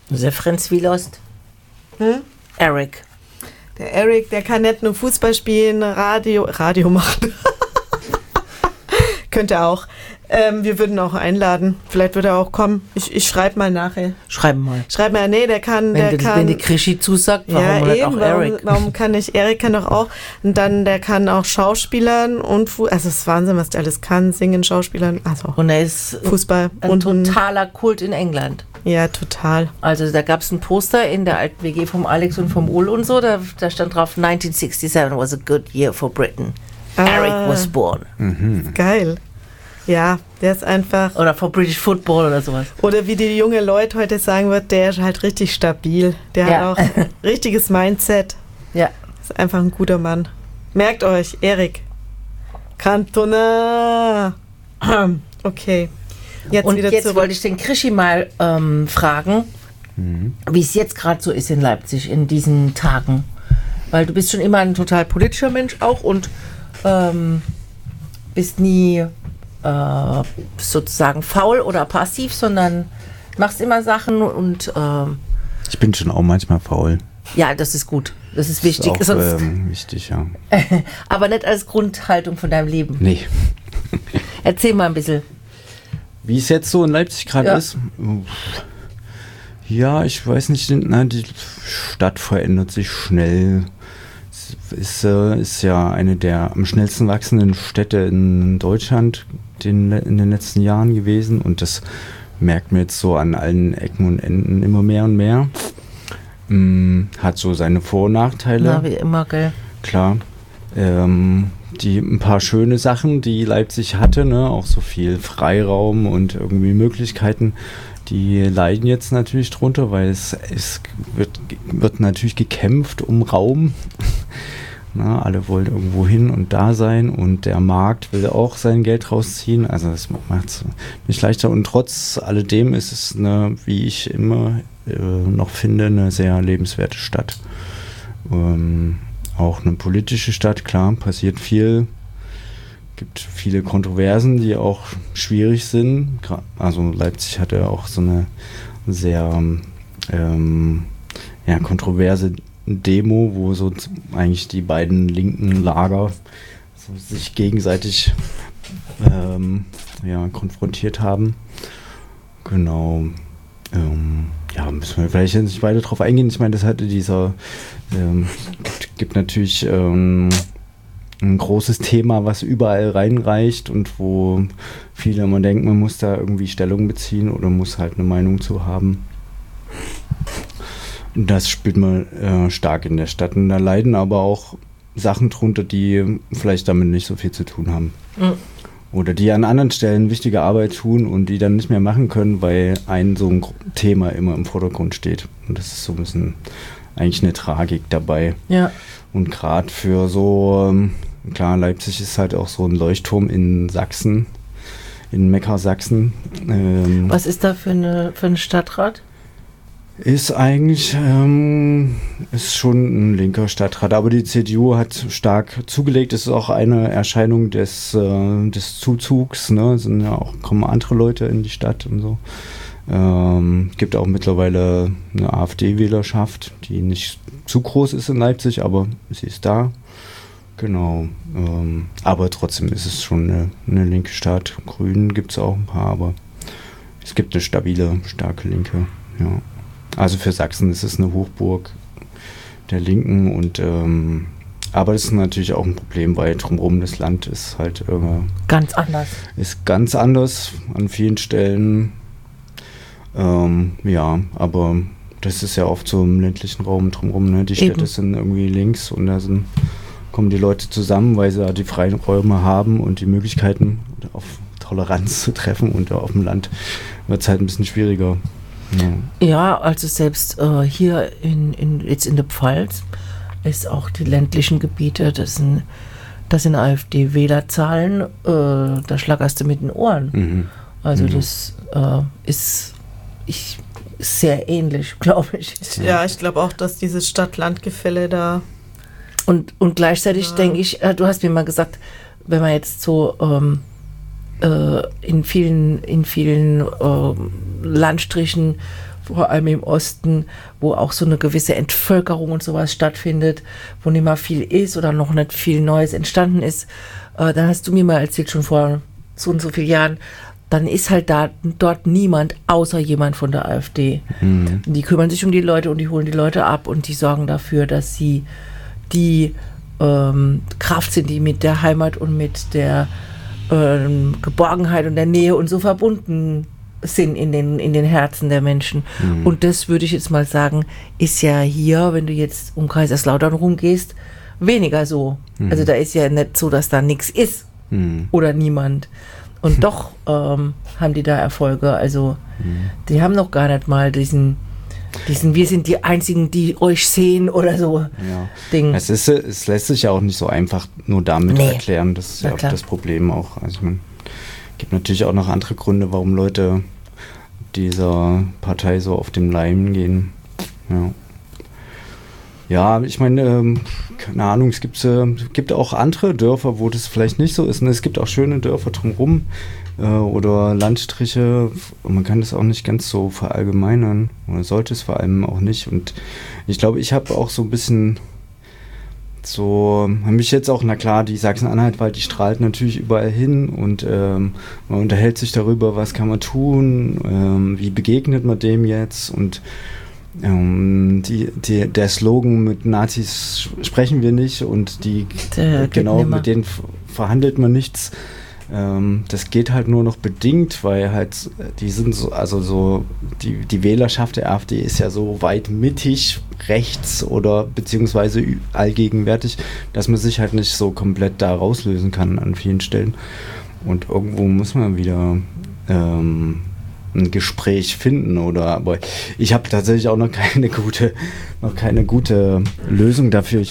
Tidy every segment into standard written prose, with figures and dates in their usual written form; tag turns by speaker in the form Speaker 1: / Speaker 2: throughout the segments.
Speaker 1: Der Franz Wielost. Eric.
Speaker 2: Der Eric, der kann nicht nur Fußball spielen, Radio machen. Könnte er auch. Wir würden auch einladen. Vielleicht würde er auch kommen. Ich schreibe mal nachher.
Speaker 1: Schreib mal.
Speaker 2: Nee, der kann.
Speaker 1: Wenn die Krischi zusagt, warum
Speaker 2: ja,
Speaker 1: nicht auch Eric?
Speaker 2: Warum kann nicht? Eric kann doch auch. Und dann, der kann auch Schauspielern und also es ist Wahnsinn, was der alles kann. Singen, Schauspielern, also
Speaker 1: und er ist
Speaker 2: Fußball.
Speaker 1: ein totaler Kult in England.
Speaker 2: Ja, total.
Speaker 1: Also da gab es ein Poster in der alten WG vom Alex und vom Ul und so, da stand drauf, 1967 was a good year for Britain. Eric was born.
Speaker 2: Geil. Ja, der ist einfach...
Speaker 1: Oder for British Football oder sowas.
Speaker 2: Oder wie die junge Leute heute sagen wird, der ist halt richtig stabil. Der hat auch ein richtiges Mindset.
Speaker 1: Ja.
Speaker 2: Ist einfach ein guter Mann. Merkt euch, Eric Cantona. Okay. Jetzt
Speaker 1: wollte ich den Krischi mal fragen, wie es jetzt gerade so ist in Leipzig in diesen Tagen. Weil du bist schon immer ein total politischer Mensch auch und bist nie sozusagen faul oder passiv, sondern machst immer Sachen und
Speaker 3: ich bin schon auch manchmal faul.
Speaker 1: Ja, das ist gut. Das ist wichtig.
Speaker 3: Das ist auch, wichtig, ja.
Speaker 1: Aber nicht als Grundhaltung von deinem Leben.
Speaker 3: Nee.
Speaker 1: Erzähl mal ein bisschen.
Speaker 3: Wie es jetzt so in Leipzig gerade ist? Ja, ich weiß nicht, die Stadt verändert sich schnell. Es ist ja eine der am schnellsten wachsenden Städte in Deutschland in den letzten Jahren gewesen und das merkt man jetzt so an allen Ecken und Enden immer mehr und mehr. Hat so seine Vor- und Nachteile.
Speaker 1: Na, wie immer, gell?
Speaker 3: Klar. Die ein paar schöne Sachen, die Leipzig hatte, ne, auch so viel Freiraum und irgendwie Möglichkeiten, die leiden jetzt natürlich drunter, weil es wird natürlich gekämpft um Raum. Na, alle wollen irgendwo hin und da sein und der Markt will auch sein Geld rausziehen. Also das macht es nicht leichter und trotz alledem ist es wie ich immer noch finde, eine sehr lebenswerte Stadt. Auch eine politische Stadt, klar, passiert viel. Gibt viele Kontroversen, die auch schwierig sind. Also Leipzig hatte auch so eine sehr kontroverse Demo, wo so eigentlich die beiden linken Lager so sich gegenseitig konfrontiert haben. Genau. Müssen wir vielleicht nicht weiter drauf eingehen. Ich meine, das hatte gibt natürlich ein großes Thema, was überall reinreicht und wo viele immer denken, man muss da irgendwie Stellung beziehen oder muss halt eine Meinung zu haben. Das spürt man stark in der Stadt. Und da leiden aber auch Sachen drunter, die vielleicht damit nicht so viel zu tun haben. Mhm. Oder die an anderen Stellen wichtige Arbeit tun und die dann nicht mehr machen können, weil so ein Thema immer im Vordergrund steht. Und das ist so ein bisschen eigentlich eine Tragik dabei. Ja. Und gerade für so, klar, Leipzig ist halt auch so ein Leuchtturm in Sachsen, in Mekka-Sachsen.
Speaker 1: Was ist da für ein Stadtrat?
Speaker 3: Ist eigentlich ist schon ein linker Stadtrat, aber die CDU hat stark zugelegt. Es ist auch eine Erscheinung des Zuzugs. Ne? Es sind ja auch, kommen andere Leute in die Stadt und so. Gibt auch mittlerweile eine AfD-Wählerschaft, die nicht zu groß ist in Leipzig, aber sie ist da. Genau. Aber trotzdem ist es schon eine linke Stadt. Grünen gibt es auch ein paar, aber es gibt eine stabile, starke Linke. Ja. Also für Sachsen ist es eine Hochburg der Linken und aber das ist natürlich auch ein Problem, weil drumherum das Land ist halt
Speaker 1: ganz anders.
Speaker 3: Ist ganz anders an vielen Stellen. Aber das ist ja oft so im ländlichen Raum drumherum, ne? Die Städte sind irgendwie links und da kommen die Leute zusammen, weil sie da die freien Räume haben und die Möglichkeiten auf Toleranz zu treffen und auf dem Land wird es halt ein bisschen schwieriger.
Speaker 1: Ja, also selbst hier jetzt in der Pfalz ist auch die ländlichen Gebiete, das sind AfD-Wählerzahlen, da schlagerst du mit den Ohren. Mhm. Also das ist sehr ähnlich, glaube ich.
Speaker 2: Ja, ich glaube auch, dass dieses Stadt-Land-Gefälle da...
Speaker 1: Und gleichzeitig denke ich, du hast mir mal gesagt, wenn man jetzt so... in vielen Landstrichen vor allem im Osten, wo auch so eine gewisse Entvölkerung und sowas stattfindet, wo nicht mal viel ist oder noch nicht viel Neues entstanden ist. Dann hast du mir mal erzählt, schon vor so und so vielen Jahren, dann ist halt dort niemand außer jemand von der AfD. Die kümmern sich um die Leute und die holen die Leute ab und die sorgen dafür, dass sie die Kraft sind, die mit der Heimat und mit der Geborgenheit und der Nähe und so verbunden sind in den Herzen der Menschen. Und das würde ich jetzt mal sagen, ist ja hier, wenn du jetzt um Kaiserslautern rumgehst, weniger so. Also da ist ja nicht so, dass da nichts ist oder niemand. Und doch haben die da Erfolge. Also die haben noch gar nicht mal diesen wir sind die Einzigen, die euch sehen oder so Ding.
Speaker 3: Es lässt sich ja auch nicht so einfach nur damit erklären. Das ist ja auch das Problem auch. Also ich meine, gibt natürlich auch noch andere Gründe, warum Leute dieser Partei so auf den Leim gehen. Ja, ich meine, keine Ahnung, es gibt auch andere Dörfer, wo das vielleicht nicht so ist. Ne? Es gibt auch schöne Dörfer drumherum oder Landstriche. Man kann das auch nicht ganz so verallgemeinern oder sollte es vor allem auch nicht. Und ich glaube, ich habe auch so ein bisschen habe mich jetzt auch, na klar, die Sachsen-Anhalt-Wahl, die strahlt natürlich überall hin und man unterhält sich darüber, was kann man tun, wie begegnet man dem jetzt und der Slogan mit Nazis sprechen wir nicht und mit denen verhandelt man nichts. Das geht halt nur noch bedingt, weil halt die sind die Wählerschaft der AfD ist ja so weit mittig rechts oder beziehungsweise allgegenwärtig, dass man sich halt nicht so komplett da rauslösen kann an vielen Stellen. Und irgendwo muss man wieder ein Gespräch finden aber ich habe tatsächlich auch noch keine gute Lösung dafür.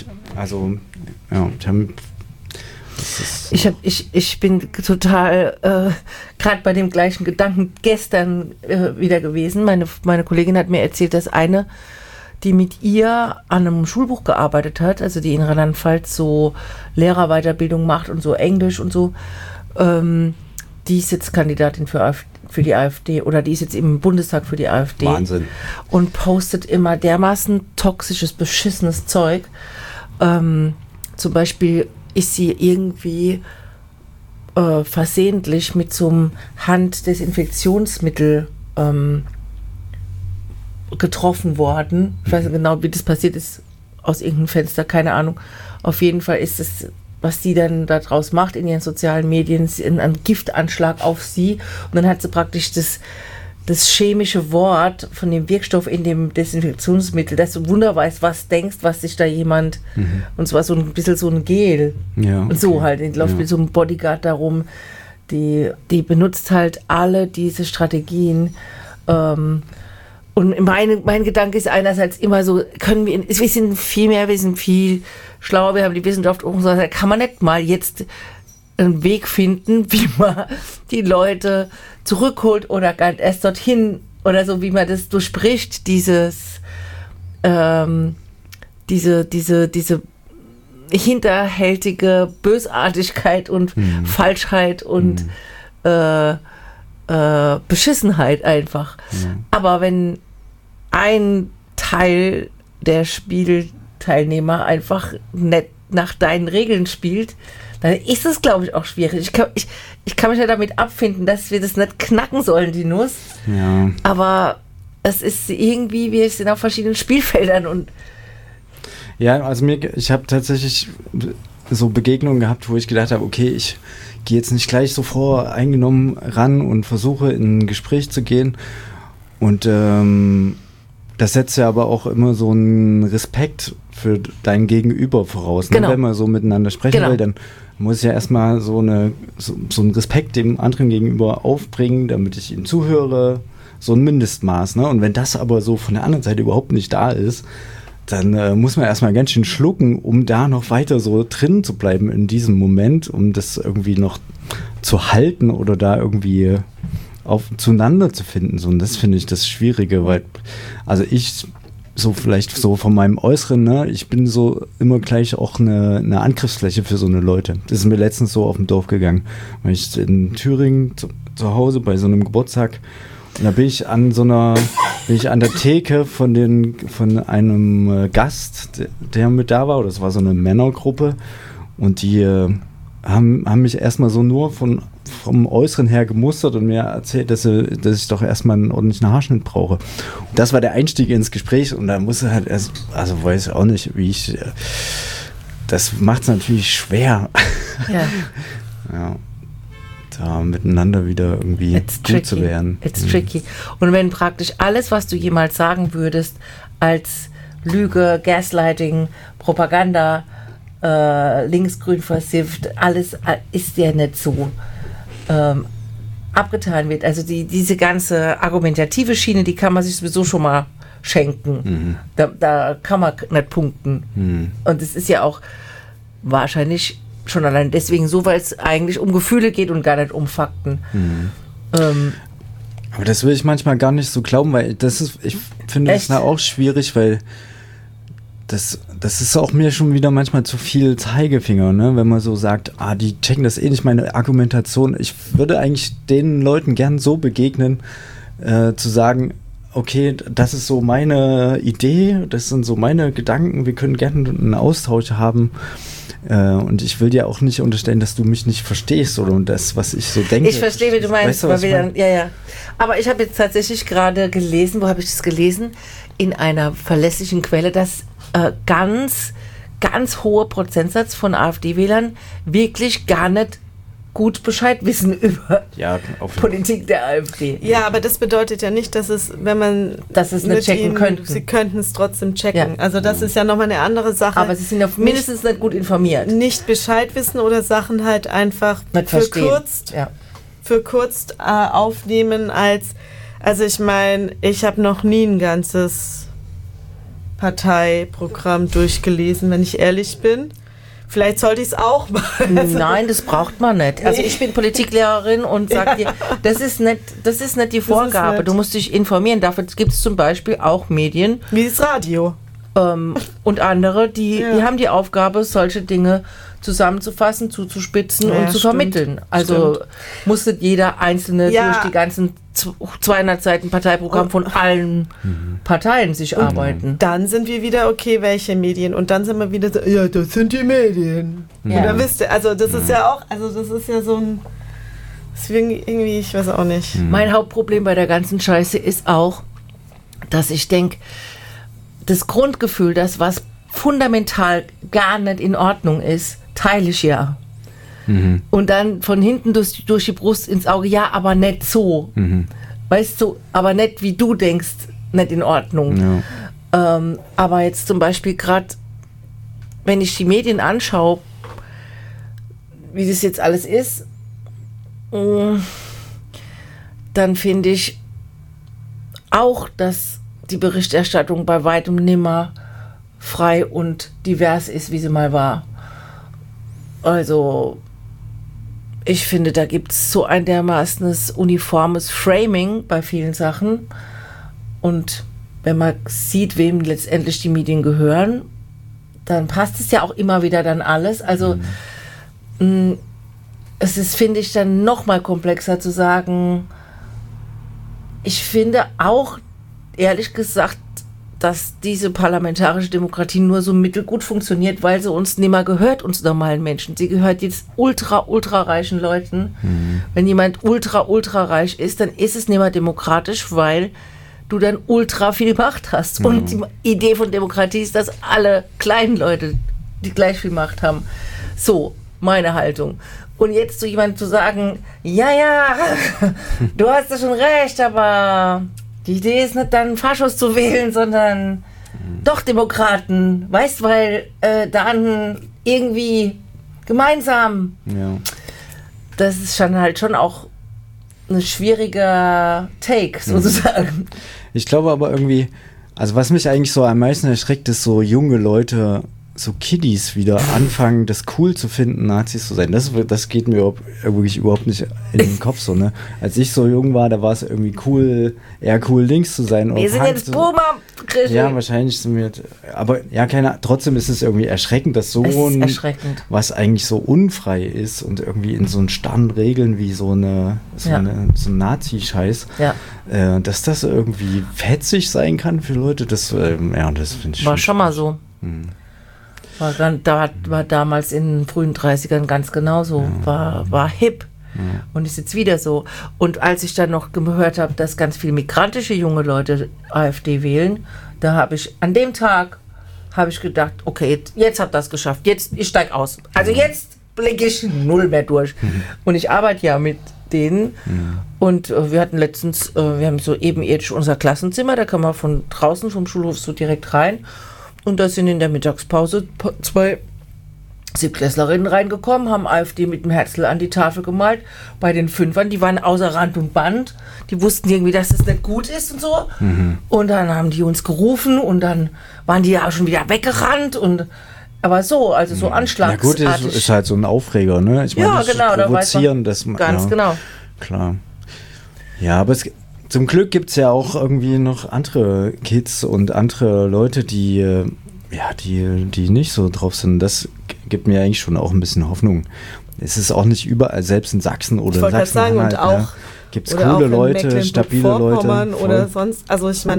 Speaker 1: Ich bin total gerade bei dem gleichen Gedanken gestern wieder gewesen. Meine Kollegin hat mir erzählt, dass eine, die mit ihr an einem Schulbuch gearbeitet hat, also die in Rheinland-Pfalz so Lehrerweiterbildung macht und so Englisch und so, die ist jetzt Kandidatin für die AfD oder die ist jetzt im Bundestag für die AfD.
Speaker 3: Wahnsinn. Und
Speaker 1: postet immer dermaßen toxisches, beschissenes Zeug. Zum Beispiel ist sie irgendwie versehentlich mit so einem Handdesinfektionsmittel getroffen worden. Ich weiß nicht genau, wie das passiert ist, aus irgendeinem Fenster, keine Ahnung. Auf jeden Fall ist es, was die dann daraus macht in ihren sozialen Medien, ein Giftanschlag auf sie. Und dann hat sie praktisch das chemische Wort von dem Wirkstoff in dem Desinfektionsmittel, dass du wunderbar weißt, was denkst, was sich da jemand, und zwar so ein bisschen so ein Gel. Ja, okay. Und so halt, die läuft mit so einem Bodyguard darum, die benutzt halt alle diese Strategien. Und mein Gedanke ist einerseits immer so, wir sind viel schlauer, wir haben die Wissenschaft auch so, kann man nicht mal jetzt einen Weg finden, wie man die Leute zurückholt oder gar nicht erst dorthin oder so, wie man das durchbricht, diese hinterhältige Bösartigkeit und Falschheit und Beschissenheit einfach. Aber wenn ein Teil der Spielteilnehmer einfach nicht nach deinen Regeln spielt, dann ist es, glaube ich, auch schwierig. Ich kann mich ja damit abfinden, dass wir das nicht knacken sollen, die Nuss. Ja. Aber es ist irgendwie, wir sind auf verschiedenen Spielfeldern und
Speaker 3: ja, also ich habe tatsächlich so Begegnungen gehabt, wo ich gedacht habe, okay, ich gehe jetzt nicht gleich so voreingenommen ran und versuche in ein Gespräch zu gehen. Und das setzt ja aber auch immer so einen Respekt für dein Gegenüber voraus. Ne? Genau. Wenn man so miteinander sprechen will, dann muss ich ja erstmal so einen Respekt dem anderen gegenüber aufbringen, damit ich ihm zuhöre. So ein Mindestmaß. Ne? Und wenn das aber so von der anderen Seite überhaupt nicht da ist, dann muss man erstmal ganz schön schlucken, um da noch weiter so drin zu bleiben in diesem Moment, um das irgendwie noch zu halten oder da irgendwie zueinander zu finden. So, und das finde ich das Schwierige, weil, also ich so vielleicht so von meinem Äußeren, ne, ich bin so immer gleich auch eine Angriffsfläche für so eine Leute. Das ist mir letztens so auf dem Dorf gegangen, weil ich in Thüringen zu Hause bei so einem Geburtstag, und da bin ich an so einer bin ich an der Theke von einem Gast, der mit da war, oder das war so eine Männergruppe, und die haben mich erstmal so nur vom Äußeren her gemustert und mir erzählt, dass ich doch erstmal einen ordentlichen Haarschnitt brauche. Und das war der Einstieg ins Gespräch, und da musste halt erst, also weiß ich auch nicht, wie ich, das macht es natürlich schwer.
Speaker 1: Ja.
Speaker 3: Ja. Da miteinander wieder irgendwie gut zu werden.
Speaker 1: It's tricky. Und wenn praktisch alles, was du jemals sagen würdest, als Lüge, Gaslighting, Propaganda, linksgrün versifft, alles ist ja nicht so abgetan wird. Also diese ganze argumentative Schiene, die kann man sich sowieso schon mal schenken. Da kann man nicht punkten. Und es ist ja auch wahrscheinlich schon allein deswegen so, weil es eigentlich um Gefühle geht und gar nicht um Fakten.
Speaker 3: Aber das will ich manchmal gar nicht so glauben, weil ich finde das auch schwierig, weil das ist auch mir schon wieder manchmal zu viel Zeigefinger, ne? Wenn man so sagt, die checken das eh nicht, meine Argumentation. Ich würde eigentlich den Leuten gern so begegnen, zu sagen, okay, das ist so meine Idee, das sind so meine Gedanken, wir können gerne einen Austausch haben. Und ich will dir auch nicht unterstellen, dass du mich nicht verstehst oder das, was ich so denke.
Speaker 1: Ich verstehe, wie du meinst.
Speaker 3: Weißt du,
Speaker 1: ja. Aber ich habe jetzt tatsächlich gerade gelesen, wo habe ich das gelesen? In einer verlässlichen Quelle, dass ganz, ganz hoher Prozentsatz von AfD-Wählern wirklich gar nicht gut Bescheid wissen über Politik der AfD.
Speaker 2: Ja, aber das bedeutet ja nicht, dass es, wenn man
Speaker 1: dass es nicht checken könnten.
Speaker 2: Sie könnten es trotzdem checken.
Speaker 1: Ja.
Speaker 2: Also das ist ja nochmal eine andere Sache.
Speaker 1: Aber sie sind ja mindestens nicht gut informiert.
Speaker 2: Nicht Bescheid wissen oder Sachen halt einfach
Speaker 1: nicht
Speaker 2: für kurz aufnehmen also ich meine, ich habe noch nie ein ganzes Parteiprogramm durchgelesen, wenn ich ehrlich bin. Vielleicht sollte ich es auch mal.
Speaker 1: Nein, das braucht man nicht. Also ich bin Politiklehrerin und sage dir, das ist nicht die Vorgabe. Nicht. Du musst dich informieren. Dafür gibt es zum Beispiel auch Medien.
Speaker 2: Wie das Radio.
Speaker 1: Und andere, die haben die Aufgabe, solche Dinge zusammenzufassen, zuzuspitzen und zu vermitteln. Also musste jeder Einzelne durch die ganzen 200 Seiten Parteiprogramm von allen Parteien sich arbeiten.
Speaker 2: Dann sind wir wieder, okay, welche Medien? Und dann sind wir wieder so, ja, das sind die Medien. Ja. Und dann wisst ihr, also das ist ja auch, also das ist ja so ein, deswegen irgendwie, ich weiß auch nicht.
Speaker 1: Mein Hauptproblem bei der ganzen Scheiße ist auch, dass ich denke, das Grundgefühl, das was fundamental gar nicht in Ordnung ist, teile ich ja. Und dann von hinten durch die Brust ins Auge, ja, aber nicht so. Weißt du, aber nicht wie du denkst, nicht in Ordnung. Ja. Aber jetzt zum Beispiel gerade, wenn ich die Medien anschaue, wie das jetzt alles ist, dann finde ich auch, dass die Berichterstattung bei weitem nimmer frei und divers ist, wie sie mal war. Also ich finde, da gibt es so ein dermaßenes uniformes Framing bei vielen Sachen. Und wenn man sieht, wem letztendlich die Medien gehören, dann passt es ja auch immer wieder dann alles. Also es ist, finde ich, dann noch mal komplexer zu sagen, ich finde auch, ehrlich gesagt, dass diese parlamentarische Demokratie nur so mittelgut funktioniert, weil sie uns nicht mehr gehört, uns normalen Menschen. Sie gehört jetzt ultra reichen Leuten. Wenn jemand ultra reich ist, dann ist es nicht mehr demokratisch, weil du dann ultra viel Macht hast. Und die Idee von Demokratie ist, dass alle kleinen Leute die gleich viel Macht haben. So, meine Haltung. Und jetzt zu jemandem zu sagen, ja, du hast ja schon recht, aber die Idee ist nicht dann Faschos zu wählen, sondern doch Demokraten. Weißt, weil dann irgendwie gemeinsam. Ja. Das ist schon halt schon auch ein schwieriger Take, sozusagen.
Speaker 3: Ich glaube aber irgendwie, also was mich eigentlich so am meisten erschreckt, ist so junge Leute so Kiddies wieder anfangen, das cool zu finden, Nazis zu sein. Das geht mir wirklich überhaupt nicht in den Kopf so, ne? Als ich so jung war, da war es irgendwie cool, eher cool links zu sein.
Speaker 1: Wir sind jetzt Boomer.
Speaker 3: Ja, wahrscheinlich sind wir, aber ja, trotzdem ist es irgendwie erschreckend, dass was eigentlich so unfrei ist und irgendwie in so einen starren Regeln wie so ein Nazi-Scheiß, dass das irgendwie fetzig sein kann für Leute, das finde ich
Speaker 1: war schon mal so. War damals in den frühen 30ern ganz genauso, war hip. Ja. Und ist jetzt wieder so. Und als ich dann noch gehört habe, dass ganz viele migrantische junge Leute AfD wählen, da habe ich an dem Tag gedacht, okay, jetzt hat das geschafft, ich steige aus. Also jetzt blicke ich null mehr durch. Und ich arbeite ja mit denen und wir hatten letztens, wir haben so ebenerdig unser Klassenzimmer, da kann man von draußen vom Schulhof so direkt rein und da sind in der Mittagspause 2 Siebtklässlerinnen reingekommen, haben AfD mit dem Herzl an die Tafel gemalt. Bei den Fünfern, die waren außer Rand und Band. Die wussten irgendwie, dass das nicht gut ist und so. Und dann haben die uns gerufen und dann waren die ja schon wieder weggerannt. Aber so, also so anschlagsartig.
Speaker 3: Ja gut, ist halt so ein Aufreger, ne? Ich meine,
Speaker 1: genau,
Speaker 3: provozieren, das
Speaker 1: ganz genau.
Speaker 3: Klar. Ja, aber zum Glück gibt es ja auch irgendwie noch andere Kids und andere Leute, die nicht so drauf sind. Das gibt mir eigentlich schon auch ein bisschen Hoffnung. Es ist auch nicht überall, selbst in Sachsen oder in Sachsen-Anhalt,
Speaker 2: und auch
Speaker 3: gibt es coole Leute, stabile Leute.
Speaker 2: Oder sonst, also ich meine,